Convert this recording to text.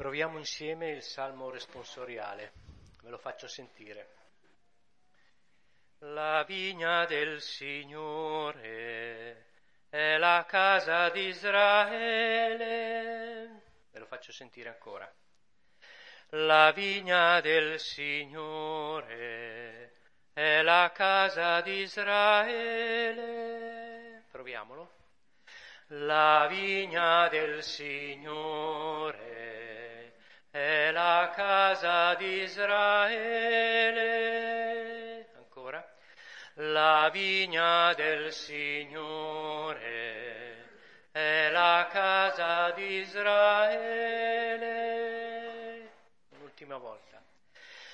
Proviamo insieme il salmo responsoriale, ve lo faccio sentire. La vigna del Signore è la casa di Israele. Ve lo faccio sentire ancora. La vigna del Signore è la casa di Israele. Proviamolo. La vigna del Signore è la casa di Israele. Ancora. La vigna del Signore è la casa di Israele.